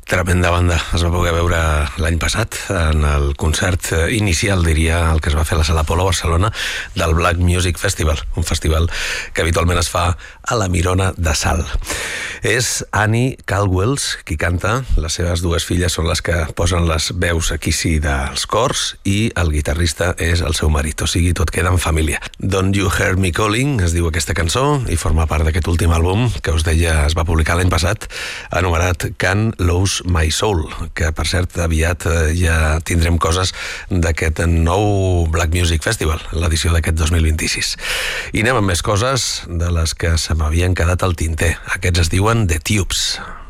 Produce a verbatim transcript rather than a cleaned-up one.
Tremenda banda. Es va poder veure l'any passat en el concert inicial, diria, el que es va fer a la Sala Apolo a Barcelona del Black Music Festival, un festival que habitualment es fa a la Mirona de Sal. És Annie Caldwells qui canta, les seves dues filles són les que posen les veus aquí sí dels cors i el guitarrista és el seu marit, o sigui, tot queda en família. Don't You Hear Me Calling es diu aquesta cançó i forma part d'aquest últim àlbum que us deia es va publicar l'any passat, anomenat Can't Lose My Soul, que per cert aviat ja tindrem coses d'aquest nou Black Music Festival, l'edició d'aquest dos mil vint-i-sis. I anem amb més coses de les que se m'havien quedat al tinter. Aquests es diuen The Tubes.